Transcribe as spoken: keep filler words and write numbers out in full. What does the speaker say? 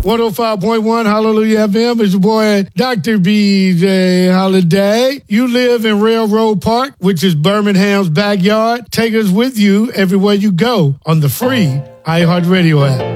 one oh five point one Hallelujah F M. It's your boy, Doctor B J Holiday. You live in Railroad Park, which is Birmingham's backyard. Take us with you everywhere you go on the free iHeartRadio app.